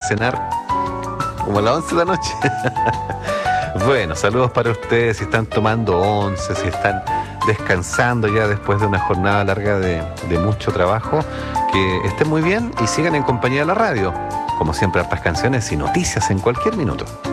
cenar como a las 11 de la noche. Bueno, saludos para ustedes si están tomando once, si están descansando ya después de una jornada larga de mucho trabajo. Que estén muy bien y sigan en compañía de la radio. Como siempre, hartas canciones y noticias en cualquier minuto.